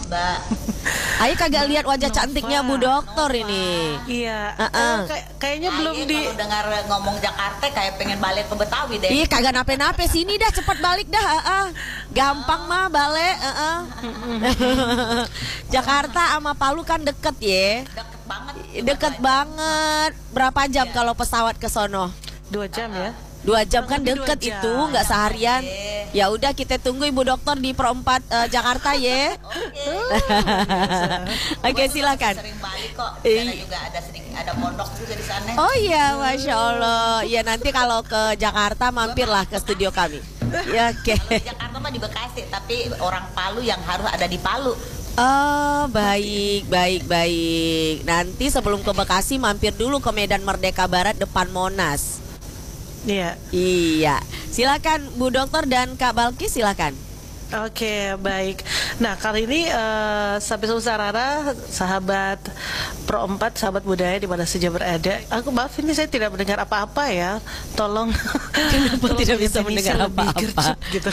Mbak. Ayo kagak lihat wajah cantiknya Bu Dokter ini. Iya. Kayaknya belum di. Kalau dengar ngomong Jakarta kayak pengen balik ke Betawi deh. Iya kagak nape-nape, sini dah cepet balik dah. Gampang mah balik. Jakarta sama Palu kan deket ya. Deket banget. Deket banget. Berapa jam kalau pesawat ke sono? 2 jam ya. 2 jam kan Kurang lebih deket 2 jam. itu, nggak seharian. Ya udah kita tunggu Ibu Dokter di Pro 4 Jakarta ya. Oke silakan. Sering balik kok. Karena juga ada sedikit ada pondok juga di sana. Oh iya, Masya Allah. Ya nanti kalau ke Jakarta mampirlah ke studio kami. Ya oke. Kalau di Jakarta mah di Bekasi, tapi orang Palu yang harus ada di Palu. Oh baik, baik, baik. Nanti sebelum ke Bekasi mampir dulu ke Medan Merdeka Barat depan Monas. Iya. Iya. Silakan Bu Dokter dan Kak Balkis silakan. Oke, baik. Nah, kali ini Sahabat Sarara, sahabat Pro 4, sahabat budaya di mana saja berada. Aku maaf ini saya tidak mendengar apa-apa ya. Tolong. Kenapa tidak bisa mendengar lebih apa-apa? gercep gitu.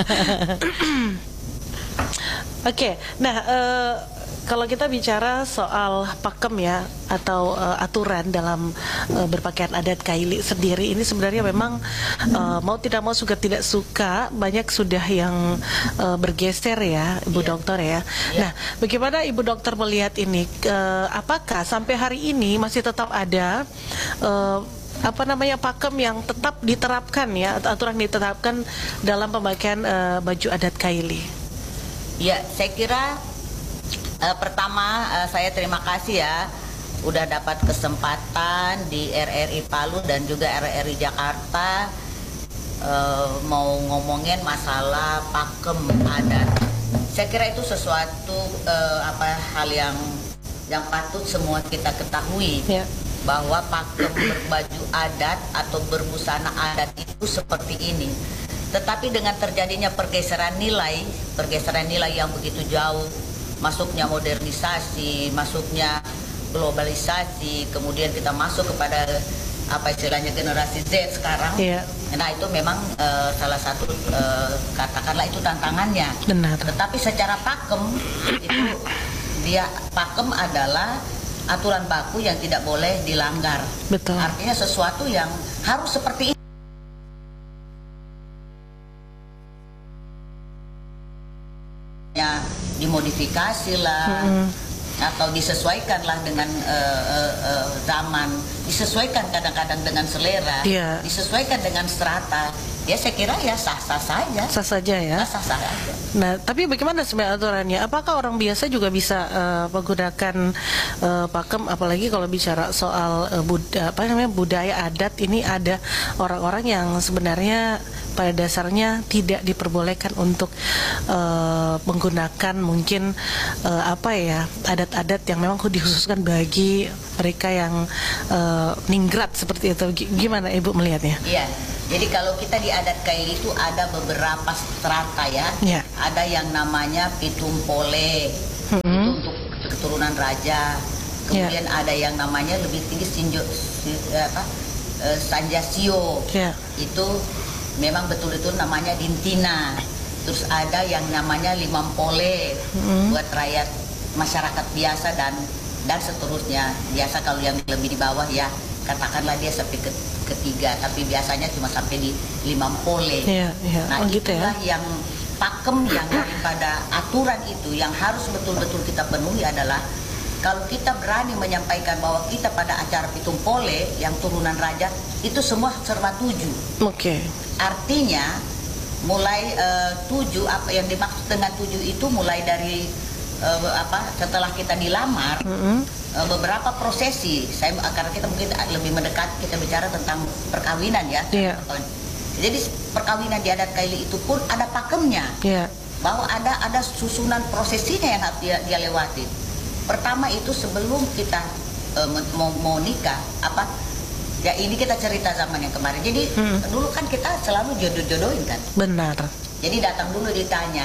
Oke, nah kalau kita bicara soal pakem ya atau aturan dalam berpakaian adat Kaili sendiri ini sebenarnya memang mau tidak mau suka tidak suka banyak sudah yang bergeser ya Ibu Dokter ya. Nah, bagaimana Ibu Dokter melihat ini? Apakah sampai hari ini masih tetap ada apa namanya pakem yang tetap diterapkan ya, atau aturan diterapkan dalam pemakaian baju adat Kaili? Ya, saya kira pertama saya terima kasih ya udah dapat kesempatan di RRI Palu dan juga RRI Jakarta mau ngomongin masalah pakem adat. Saya kira itu sesuatu hal yang patut semua kita ketahui bahwa pakem berbaju adat atau berbusana adat itu seperti ini. Tetapi dengan terjadinya pergeseran nilai yang begitu jauh, masuknya modernisasi, masuknya globalisasi, kemudian kita masuk kepada apa istilahnya generasi Z sekarang. Nah itu memang salah satu katakanlah itu tantangannya. Benar. Tetapi secara pakem itu pakem adalah aturan baku yang tidak boleh dilanggar. Betul. Artinya sesuatu yang harus seperti itu. Dimodifikasi lah atau disesuaikan lah dengan zaman, disesuaikan kadang-kadang dengan selera, disesuaikan dengan strata. Ya saya kira ya sah-sah saja. Sah saja ya. Sah-sah saja. Nah, tapi bagaimana sebenarnya aturannya? Apakah orang biasa juga bisa menggunakan pakem? Apalagi kalau bicara soal budaya adat, ini ada orang-orang yang sebenarnya pada dasarnya tidak diperbolehkan untuk menggunakan mungkin adat-adat yang memang dikhususkan bagi mereka yang ningrat seperti itu. Gimana Ibu melihatnya? Iya. Jadi kalau kita di adat Kaili itu ada beberapa strata ya. Ada yang namanya pitumpole, itu untuk keturunan raja. Kemudian ada yang namanya lebih tinggi sanjasio. Itu memang betul-betul namanya dintina. Terus ada yang namanya limampole buat rakyat masyarakat biasa dan seterusnya. Biasa kalau yang lebih di bawah ya katakanlah dia sampai ketiga, tapi biasanya cuma sampai di limampole. Nah itulah yang pakem yang daripada aturan itu yang harus betul-betul kita penuhi adalah kalau kita berani menyampaikan bahwa kita pada acara pitumpole yang turunan raja itu semua serba tujuh. Artinya mulai tujuh, apa yang dimaksud dengan tujuh itu mulai dari setelah kita dilamar, beberapa prosesi. Karena kita mungkin lebih mendekat, kita bicara tentang perkawinan ya. Jadi perkawinan di adat Kaili itu pun ada pakemnya, bahwa ada susunan prosesinya yang harus dia lewati. Pertama itu sebelum kita mau nikah, ya ini kita cerita zaman yang kemarin. Jadi dulu kan kita selalu jodoh-jodohin kan. Benar. Jadi datang dulu ditanya,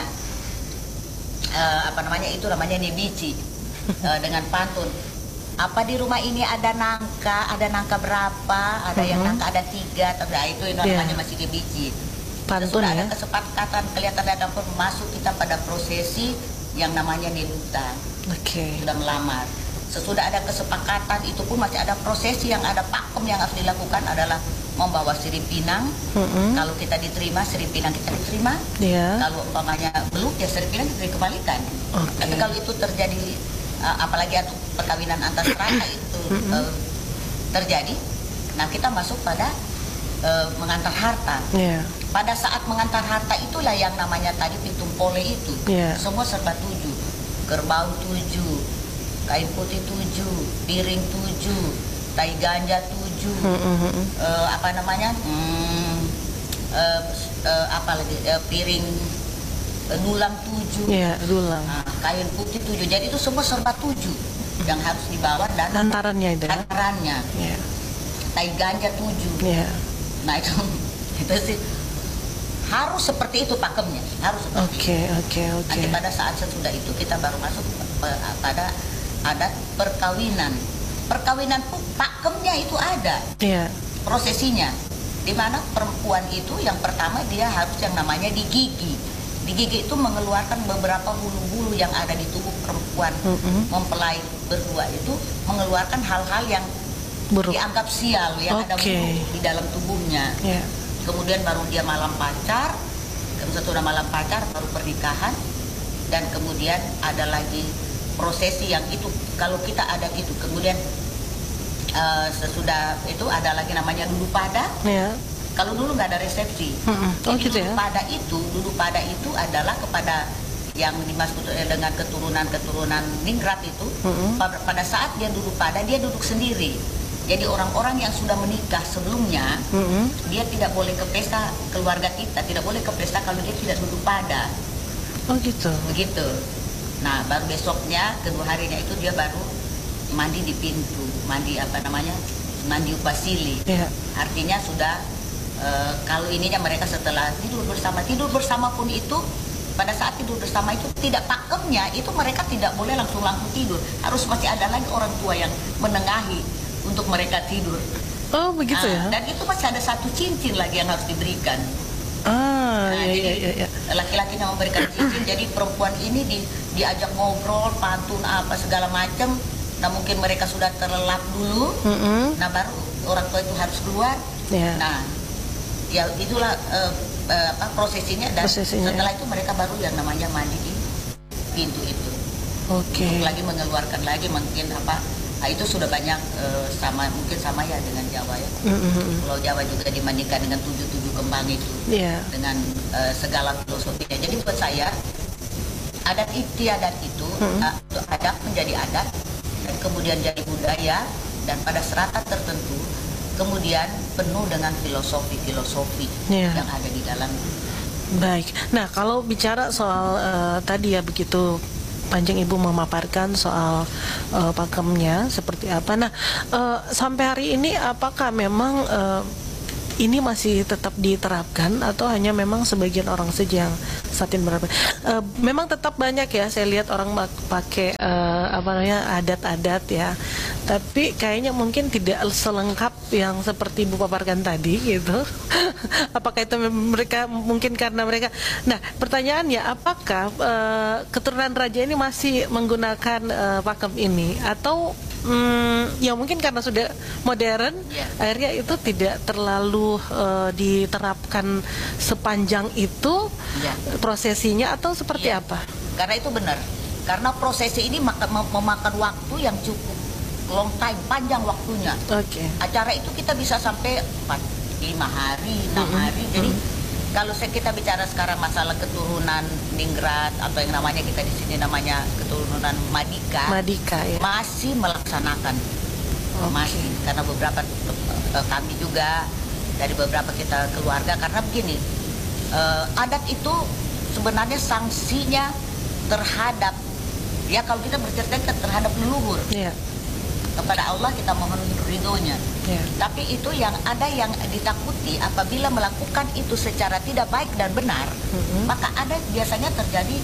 itu namanya nibici, dengan pantun. Apa di rumah ini ada nangka berapa? Ada yang nangka ada 3, itu namanya masih nibici. Pantun sudah ya. Ada kesepakatan kelihatan ada masuk kita pada prosesi yang namanya debutan. Oke. Sudah melamar. Sesudah ada kesepakatan itu pun masih ada prosesi yang ada pakem yang harus dilakukan adalah membawa sirip pinang. Kalau kita diterima sirip pinang kita diterima. Kalau umpamanya belum ya sirip pinang kita dikembalikan. Tapi kalau itu terjadi apalagi perkawinan antar serata itu terjadi, nah kita masuk pada mengantar harta. Pada saat mengantar harta itulah yang namanya tadi pitung pole itu. Semua serba 7, kerbau 7, kain putih 7, piring 7, tai ganja 7, apa namanya, apa lagi, piring dulang 7, dulang. Nah, kain putih 7. Jadi itu semua serba 7 yang harus dibawa dan hantarannya itu. Hantarannya. Tai ganja 7. Nah itu sih harus seperti itu pakemnya, harus seperti itu. Nanti pada saat sesudah itu kita baru masuk pada adat perkawinan. Perkawinan pun pakemnya itu ada. Prosesinya. Di mana perempuan itu yang pertama dia harus yang namanya digigi. Digigi itu mengeluarkan beberapa bulu-bulu yang ada di tubuh perempuan mempelai berdua itu, mengeluarkan hal-hal yang buruk, dianggap sial, yang ada bulu di dalam tubuhnya. Kemudian baru dia malam pacar, setelah malam pacar baru pernikahan, dan kemudian ada lagi prosesi yang itu kalau kita ada itu. Kemudian sesudah itu ada lagi namanya duduk pada. Kalau dulu nggak ada resepsi. Duduk pada itu adalah kepada yang dimaksud dengan keturunan ningrat itu. Pada saat dia duduk pada, dia duduk sendiri. Jadi orang-orang yang sudah menikah sebelumnya, dia tidak boleh ke pesta keluarga kita, tidak boleh ke pesta kalau dia tidak duduk pada. Begitu. Nah, baru besoknya, kedua harinya itu dia baru mandi di pintu, mandi mandi upasili. Artinya sudah kalau ininya mereka setelah tidur bersama pun itu, pada saat tidur bersama itu tidak pakemnya itu mereka tidak boleh langsung tidur, harus masih ada lagi orang tua yang menengahi untuk mereka tidur. Begitu ya. Dan itu masih ada satu cincin lagi yang harus diberikan. Jadi laki-lakinya memberikan cincin, jadi perempuan ini diajak ngobrol, pantun apa segala macam. Nah mungkin mereka sudah terlelap dulu, nah baru orang tua itu harus keluar. Nah ya itulah prosesinya, dan setelah itu mereka baru yang namanya mandi di pintu itu. Untuk lagi mengeluarkan lagi mungkin nah, itu sudah banyak mungkin sama ya dengan Jawa ya. Kalau Jawa juga dimandikan dengan 7 kembang itu, dengan segala filosofinya. Jadi buat saya adat istiadat itu adat menjadi adat, dan kemudian jadi budaya, dan pada serata tertentu kemudian penuh dengan filosofi yang ada di dalam. Baik. Nah, kalau bicara soal tadi ya begitu panjang Ibu memaparkan soal pakemnya seperti apa. Nah, sampai hari ini apakah memang ini masih tetap diterapkan atau hanya memang sebagian orang saja yang saat ini menerapkan? Memang tetap banyak ya, saya lihat orang pakai adat-adat ya. Tapi kayaknya mungkin tidak selengkap yang seperti Ibu paparkan tadi gitu. Apakah itu mereka mungkin karena mereka? Nah, pertanyaannya apakah keturunan raja ini masih menggunakan pakem ini, atau ya mungkin karena sudah modern, akhirnya itu tidak terlalu diterapkan sepanjang itu prosesinya, atau seperti apa? Karena itu benar, karena prosesi ini memakan waktu yang cukup long time, panjang waktunya. Acara itu kita bisa sampai 5 hari, 6 hari. Jadi kalau kita bicara sekarang masalah keturunan ningrat atau yang namanya kita di sini namanya keturunan Madika, masih melaksanakan, masih, karena beberapa kami juga dari beberapa kita keluarga, karena begini, adat itu sebenarnya sanksinya terhadap, ya kalau kita bercerita terhadap leluhur, kepada Allah kita mohon ridhonya. Tapi itu yang ada yang ditakuti apabila melakukan itu secara tidak baik dan benar, maka ada biasanya terjadi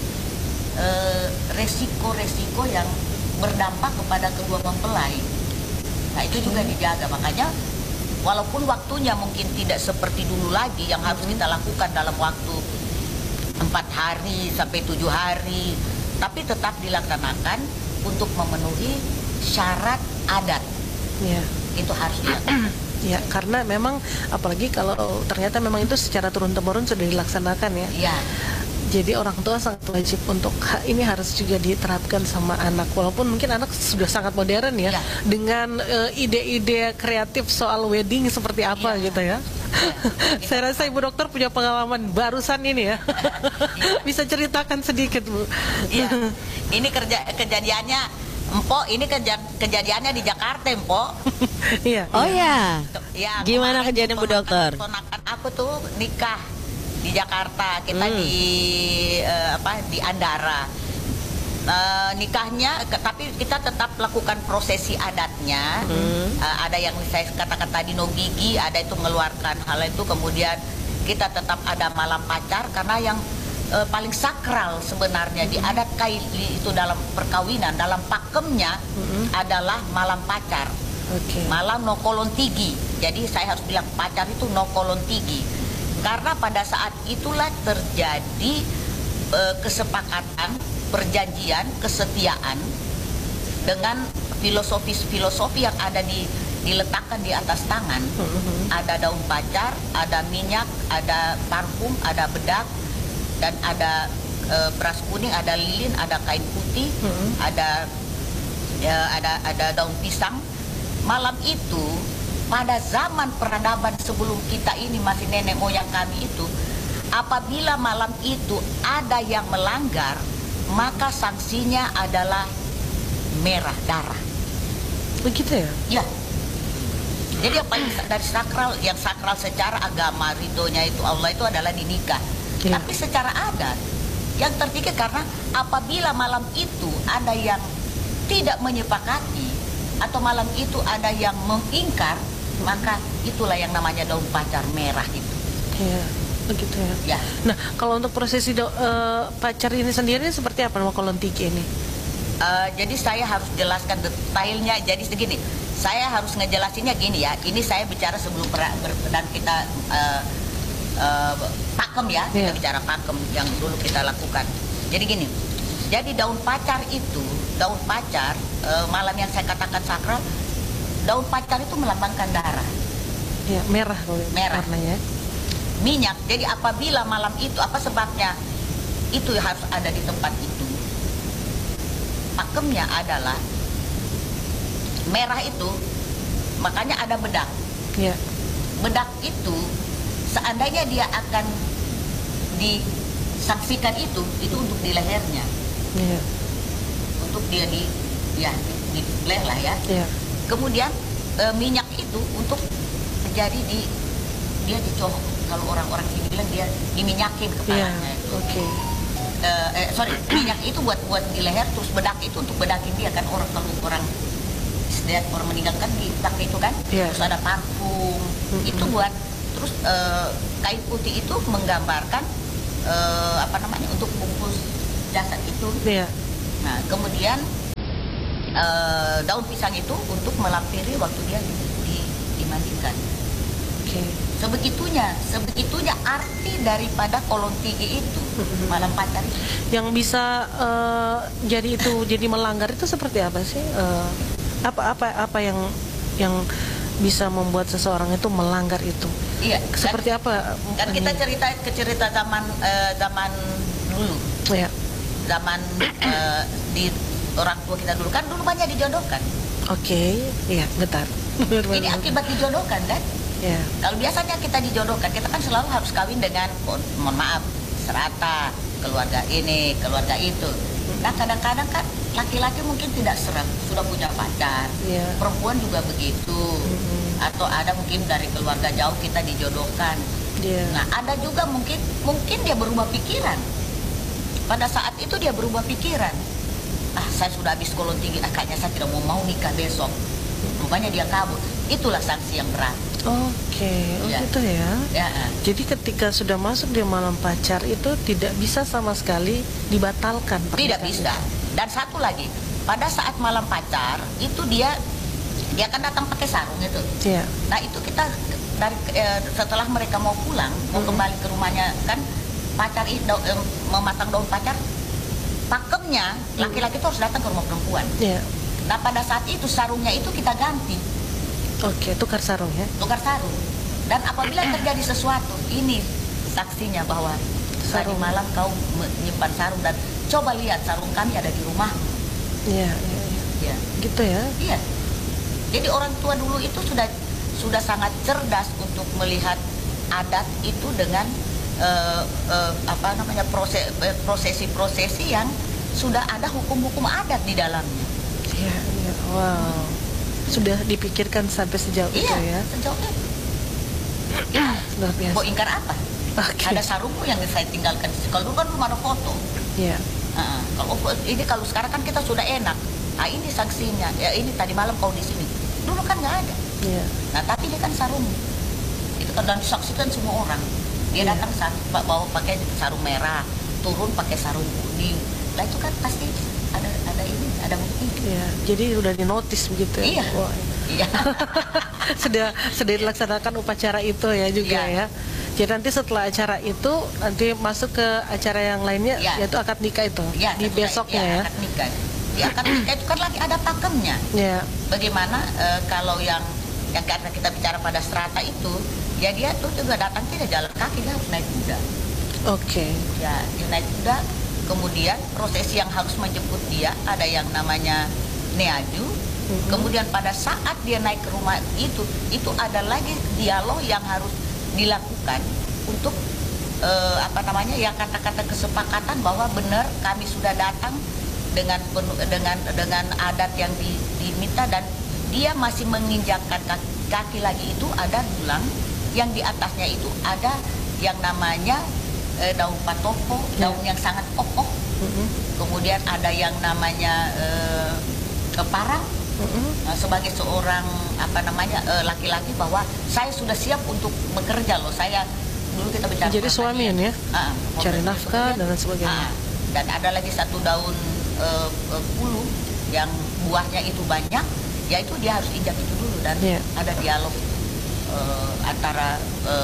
resiko-resiko yang berdampak kepada kedua mempelai. Nah itu juga dijaga, makanya walaupun waktunya mungkin tidak seperti dulu lagi yang harus kita lakukan dalam waktu 4 hari sampai 7 hari, tapi tetap dilaksanakan untuk memenuhi syarat adat. Ya. Itu harus dilakukan. Ya, karena memang apalagi kalau ternyata memang itu secara turun-temurun sudah dilaksanakan ya. Ya. Jadi orang tua sangat wajib untuk ini harus juga diterapkan sama anak. Walaupun mungkin anak sudah sangat modern ya, dengan ide-ide kreatif soal wedding seperti apa gitu ya. Saya rasa Ibu Dokter punya pengalaman barusan ini ya. Bisa ceritakan sedikit, Bu. Iya. Ini kejadiannya Empok, ini kejadiannya di Jakarta, Empok. Iya. Oh ya. Ya, Gimana kejadian Bu Dokter? Ponakan aku tuh nikah di Jakarta, kita di Andara. Nikahnya, tapi kita tetap lakukan prosesi adatnya. Ada yang saya katakan tadi no gigi, ada itu mengeluarkan hal itu. Kemudian kita tetap ada malam pacar, karena yang paling sakral sebenarnya di adat Kaili itu dalam perkawinan, dalam pakemnya adalah malam pacar. Malam nokolon tigi. Jadi saya harus bilang pacar itu nokolon tigi. Karena pada saat itulah terjadi kesepakatan, perjanjian, kesetiaan dengan filosofi yang ada diletakkan di atas tangan. Ada daun pacar, ada minyak, ada parfum, ada bedak, dan ada beras kuning, ada lilin, ada kain putih, ada daun pisang. Malam itu, pada zaman peradaban sebelum kita ini, masih nenek moyang kami itu, apabila malam itu ada yang melanggar, maka sanksinya adalah merah darah. Begitu ya? Ya. Jadi yang paling dari sakral, yang sakral secara agama, ridhonya itu Allah itu adalah di nikah. Tapi secara adat, yang terpikir karena apabila malam itu ada yang tidak menyepakati, atau malam itu ada yang mengingkar, maka itulah yang namanya daun pacar merah itu. Iya, begitu ya. Nah, kalau untuk prosesi pacar ini sendiri seperti apa nama kolon tiga ini? Jadi saya harus jelaskan detailnya. Jadi segini, saya harus ngejelasinnya gini ya. Ini saya bicara sebelum dan kita pakem ya, kita bicara pakem yang dulu kita lakukan. Jadi gini, jadi daun pacar itu, daun pacar malam yang saya katakan sakral, daun pacar itu melambangkan darah. Ya, merah warnanya. Minyak. Jadi apabila malam itu, apa sebabnya? Itu harus ada di tempat itu. Pakemnya adalah merah itu, makanya ada bedak. Ya. Bedak itu, seandainya dia akan disaksikan itu untuk di lehernya. Ya. Untuk dia di leher lah ya. Ya. Kemudian minyak itu untuk menjadi dia dicolok, kalau orang-orang sini bilang dia diminyakin kepalanya itu. Minyak itu buat di leher, terus bedak itu untuk bedakin dia kan, kalau orang meninggalkan dipakai itu kan. Terus ada parfum itu buat, terus kain putih itu menggambarkan untuk bungkus jasad itu. Nah, kemudian daun pisang itu untuk melampiri waktu dia dimandikan. Sebegitunya arti daripada kolon tinggi itu, malam pacar itu. Yang bisa jadi melanggar itu seperti apa sih? Apa yang bisa membuat seseorang itu melanggar itu? Iya. Seperti apa? Kan kita cerita zaman dulu. Ya. Zaman di orang tua kita dulu kan banyak dijodohkan. Iya, bentar. Ini akibat dijodohkan kan? Ya. Kalau biasanya kita dijodohkan, kita kan selalu harus kawin dengan, mohon maaf, serata, keluarga ini, keluarga itu. Nah, kadang-kadang kan laki-laki mungkin tidak serap, sudah punya pacar. Perempuan juga begitu. Atau ada mungkin dari keluarga jauh kita dijodohkan. Nah, ada juga mungkin dia berubah pikiran. Pada saat itu dia berubah pikiran. Saya sudah habis kolon tinggi, kayaknya saya tidak mau nikah besok. Rupanya dia kabur. Itulah sanksi yang berat. Gitu ya. Jadi ketika sudah masuk di malam pacar itu tidak bisa sama sekali dibatalkan. Tidak bisa. Dan satu lagi, pada saat malam pacar itu dia akan datang pakai sarung itu. Nah, itu kita setelah mereka mau pulang, mau kembali ke rumahnya kan, pacar itu mematang daun pacar pakemnya laki-laki itu harus datang ke rumah perempuan. Nah pada saat itu sarungnya itu kita ganti. Oke, tukar sarung ya. Tukar sarung. Dan apabila terjadi sesuatu, ini saksinya bahwa tadi malam kau menyimpan sarung dan coba lihat sarung kami ada di rumah. Iya. Gitu ya. Iya. Jadi orang tua dulu itu sudah sangat cerdas untuk melihat adat itu dengan prosesi-prosesi yang sudah ada hukum-hukum adat di dalamnya. Iya. Wow. Sudah dipikirkan sampai sejauh itu ya. Sejauh itu. Luar biasa. Mau ingkar apa? Ada sarungmu yang saya tinggalkan. Kalau dulu kan belum ada foto. Iya. Kalau sekarang kan kita sudah enak. Nah ini saksinya. Ya ini tadi malam kau di sini. Dulu kan nggak ada. Iya. Nah tapi ini kan sarung. Itu kan dan disaksikan semua orang. Dia datang bawa pakai sarung merah, turun pakai sarung kuning. Lah itu kan pasti ada bukti. Iya, jadi udah dinotis begitu ya. Iya. Iya. sudah dilaksanakan upacara itu ya juga ya. Jadi nanti setelah acara itu nanti masuk ke acara yang lainnya yaitu akad nikah itu di besoknya ya. Akad nikah. Di akad nikah itu kan lagi ada pakemnya. Iya. Bagaimana kalau yang karena kita bicara pada strata itu, ya dia tuh juga datang tidak jalan kaki, dia harus naik kuda. Oke. Ya, dia naik kuda. Kemudian prosesi yang harus menjemput dia ada yang namanya neaju. Kemudian pada saat dia naik ke rumah itu ada lagi dialog yang harus dilakukan untuk ya kata-kata kesepakatan bahwa benar kami sudah datang dengan adat yang diminta dan dia masih menginjakkan kaki lagi itu ada dulang yang di atasnya itu ada yang namanya daun patopo, daun yang sangat kokoh. Kemudian ada yang namanya keparang. Sebagai seorang laki-laki bahwa saya sudah siap untuk bekerja loh. Saya dulu kita bicara jadi suami ya, cari nafkah dan lain sebagainya. Dan ada lagi satu daun pulu yang buahnya itu banyak, yaitu dia harus injak itu dulu dan ada dialog antara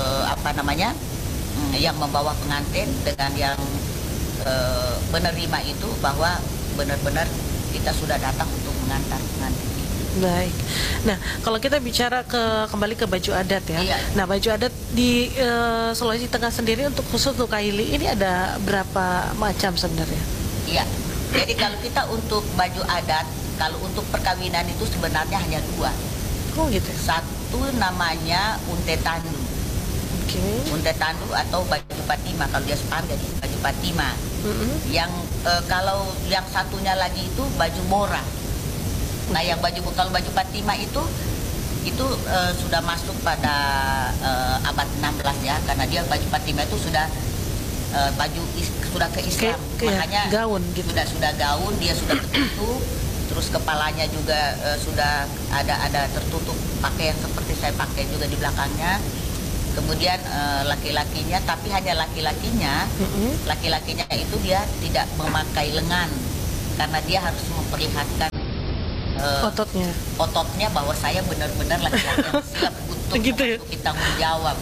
yang membawa pengantin dengan yang menerima itu bahwa benar-benar kita sudah datang untuk mengantar pengantin. Baik. Nah, kalau kita bicara kembali ke baju adat ya. Iya. Nah, baju adat di Sulawesi Tengah sendiri khusus untuk Kaili ini ada berapa macam sebenarnya? Iya. Jadi kalau kita untuk baju adat, kalau untuk perkawinan itu sebenarnya hanya 2. Oh gitu. Satu namanya unte tandu. Unte tandu atau baju patima, kalau dia Spam jadi baju patima. Yang kalau yang satunya lagi itu baju bora. Nah yang kalau baju patima itu sudah masuk pada abad 16 ya, karena dia baju patima itu sudah sudah ke Islam, makanya gaun gitu. Sudah gaun, dia sudah tertutup, terus kepalanya juga sudah ada tertutup pakai yang seperti saya pakai juga di belakangnya. Kemudian laki-lakinya, tapi hanya laki-lakinya itu dia tidak memakai lengan karena dia harus memperlihatkan ototnya bahwa saya benar-benar laki-laki yang siap untuk memasuki tanggung jawab.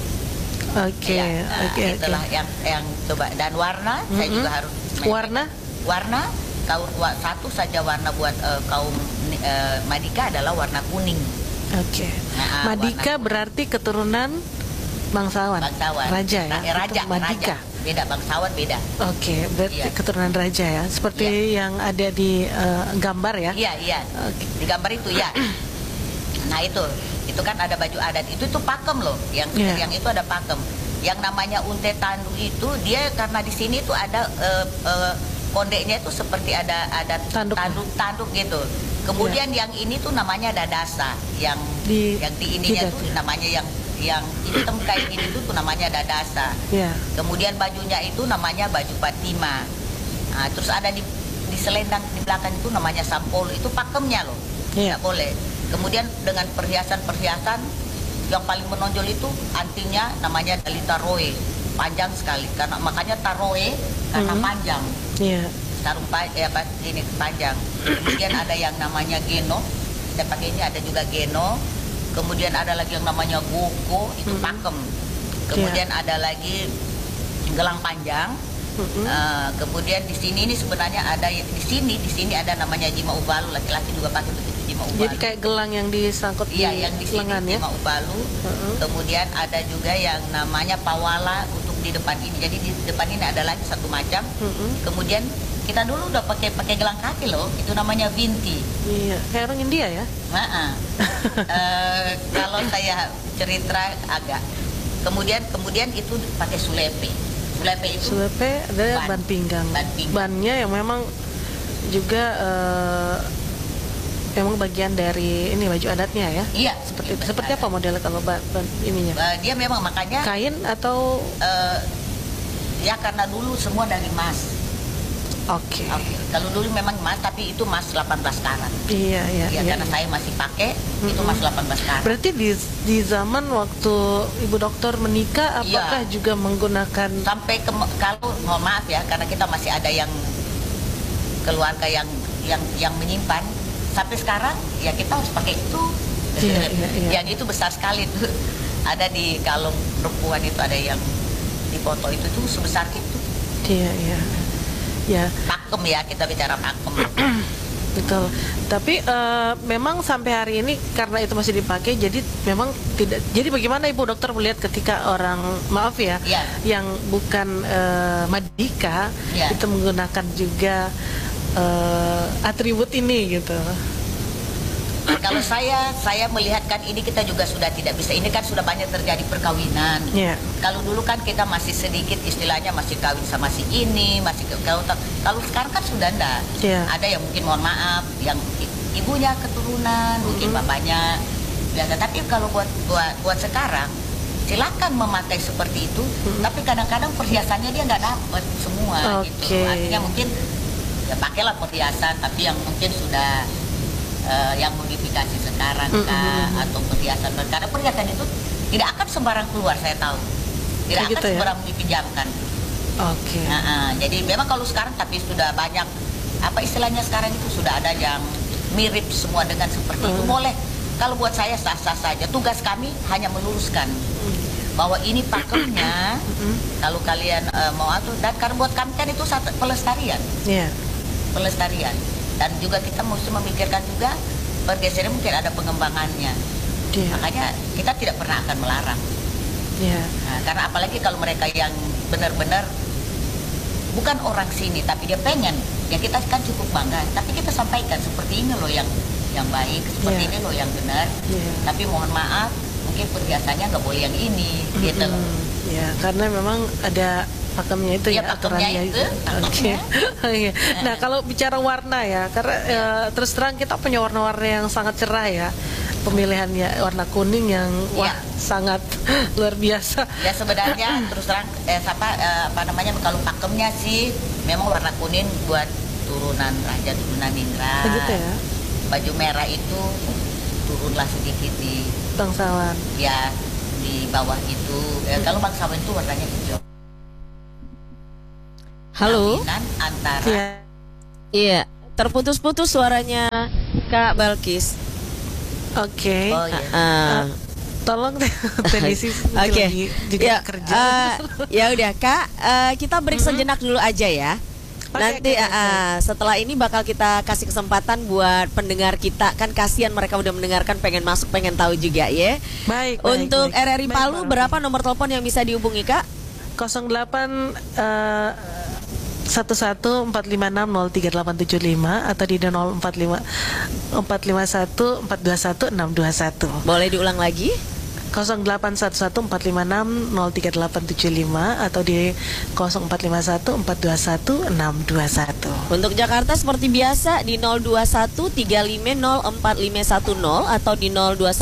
Itulah yang coba. Dan warna saya juga harus warna satu saja warna buat kaum Madika adalah warna kuning. Madika berarti keturunan bangsawan. Raja ya. Madika. Beda, bangsawan beda. Berarti keturunan raja ya. Seperti yang ada di gambar ya. Iya. Di gambar itu ya. Nah itu kan ada baju adat. Itu pakem loh. Yang itu ada pakem. Yang namanya unte tandu itu dia karena di sini tuh ada kondeknya itu seperti ada tanduk gitu. Kemudian yang ini tuh namanya dadasa, yang di ininya tuh namanya yang hitam kayak gini tuh namanya dadasa. Kemudian bajunya itu namanya baju patima. Nah, terus ada di selendang di belakang itu namanya sampol, itu pakemnya loh. Nggak boleh. Kemudian dengan perhiasan yang paling menonjol itu antingnya namanya dalita roe, panjang sekali karena makanya taroe karena panjang. Sarung ini panjang. Kemudian ada yang namanya geno, saya pakai ini ada juga geno. Kemudian ada lagi yang namanya goko, itu pakem. Kemudian ada lagi gelang panjang. Kemudian di sini ini sebenarnya ada di sini ada namanya jima ubalu, laki-laki juga pakai begitu jima ubalu. Jadi kayak gelang yang disangkut iya, yang di sini lengan ya. jima ubalu. Kemudian ada juga yang namanya pawala untuk di depan ini. Jadi di depan ini ada lagi satu macam. Kemudian kita dulu udah pakai gelang kaki loh, itu namanya binti. Iya, kayak orang India ya. Kalau saya cerita agak. Kemudian itu pakai sulepe. Sulepe ada ban pinggang. Bannya yang memang juga memang bagian dari ini baju adatnya ya. Iya, seperti apa modelnya kalau ban ininya? Dia memang makanya kain atau ya karena dulu semua dari emas. Oke. Kalau dulu memang emas, tapi itu emas 18 karat. Iya. Karena saya masih pakai itu emas 18 karat. Berarti di zaman waktu Ibu Dokter menikah, apakah juga menggunakan sampai kalau mohon maaf ya, karena kita masih ada yang keluarga yang menyimpan sampai sekarang, ya kita harus pakai itu. Iya. Yang itu besar sekali tuh. Ada di kalung perempuan itu ada yang di foto itu tuh sebesar itu. Iya. Ya. Pakem ya, kita bicara pakem. Betul. Tapi memang sampai hari ini karena itu masih dipakai, jadi memang tidak. Jadi bagaimana Ibu Dokter melihat ketika orang yang bukan Madika itu menggunakan juga atribut ini gitu? Kalau saya melihatkan ini kita juga sudah tidak bisa. Ini kan sudah banyak terjadi perkawinan. Kalau dulu kan kita masih sedikit istilahnya masih kawin sama si ini, masih kalau sekarang kan sudah enggak. Ada yang mungkin mohon maaf, yang ibunya keturunan, mungkin bapaknya biasa. Tapi kalau buat sekarang silakan memakai seperti itu. Tapi kadang-kadang perhiasannya dia nggak dapat semua gitu. Artinya mungkin ya pakailah perhiasan, tapi yang mungkin sudah yang modifikasi sekarang atau perhiasan, karena perhiasan itu tidak akan sembarang keluar, saya tahu tidak akan sembarang dipinjamkan. Jadi memang kalau sekarang tapi sudah banyak apa istilahnya sekarang itu sudah ada yang mirip semua dengan seperti itu. Boleh, kalau buat saya sah-sah saja. Tugas kami hanya meluruskan bahwa ini pakemnya kalau kalian mau atur, dan karena buat kami kan itu satu pelestarian. Pelestarian. Dan juga kita mesti memikirkan juga pergeseran mungkin ada pengembangannya. Makanya kita tidak pernah akan melarang. Karena apalagi kalau mereka yang benar-benar bukan orang sini tapi dia pengen, ya kita kan cukup bangga. Tapi kita sampaikan seperti ini loh yang baik, seperti ini loh yang benar. Tapi mohon maaf, mungkin perhiasannya nggak boleh yang ini, gitu loh. Karena memang ada pakemnya itu aturannya itu. Nah, kalau bicara warna ya, karena terus terang kita punya warna-warna yang sangat cerah ya. Pemilihannya warna kuning yang sangat luar biasa. Ya sebenarnya terus terang apa namanya kalau pakemnya sih memang warna kuning buat turunan raja, turunan Indra. Begitu ya. Baju merah itu turunlah sedikit di bangsawan. Ya, di bawah itu. Kalau bangsawan itu warnanya hijau. Halo. Antara Iya, terputus-putus suaranya Kak Balkis. Tolong Felici lagi juga kerja. Ya udah Kak, kita break sejenak dulu aja ya. Nanti setelah ini bakal kita kasih kesempatan buat pendengar kita, kan kasihan mereka udah mendengarkan, pengen masuk, pengen tahu juga ya. Untuk RRI Palu berapa nomor telepon yang bisa dihubungi Kak? 08 11-456-03875 atau di 0451-421-621. Boleh diulang lagi? 0811-456-03875 atau di 0451-421-621. Untuk Jakarta seperti biasa di 021-350-4510 atau di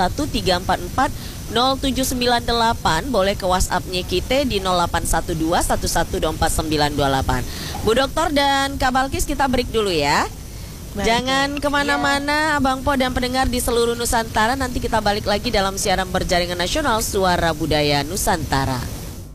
021-344-0798. Boleh ke WhatsApp-nya kita di 0812-1124-928. Bu Dokter dan Kak Balkis, kita break dulu ya. Jangan kemana-mana Abang Po dan pendengar di seluruh Nusantara. Nanti kita balik lagi dalam siaran berjaringan nasional Suara Budaya Nusantara.